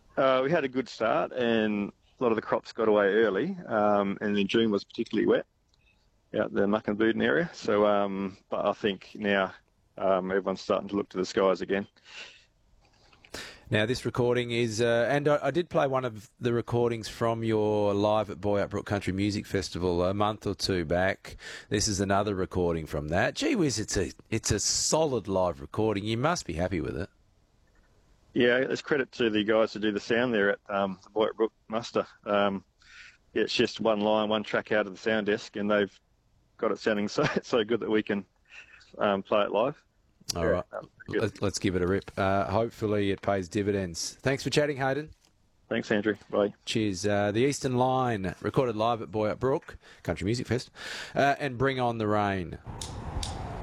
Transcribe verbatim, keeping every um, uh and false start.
Uh, we had a good start, and a lot of the crops got away early, um, and then June was particularly wet out the Muckenbuden area. So, um, but I think now um, everyone's starting to look to the skies again. Now, this recording is, uh, and I, I did play one of the recordings from your live at Boyup Brook Country Music Festival a month or two back. This is another recording from that. Gee whiz, it's a it's a solid live recording. You must be happy with it. Yeah, it's credit to the guys who do the sound there at um, the Boyup Brook Muster. Um, yeah, it's just one line, one track out of the sound desk, and they've got it sounding so so good that we can um, play it live. All right, Let's, let's give it a rip. Uh, hopefully it pays dividends. Thanks for chatting, Hayden. Thanks, Andrew. Bye. Cheers. Uh, the Eastern Line, recorded live at Boyup Brook Country Music Fest, uh, and Bring On the Rain.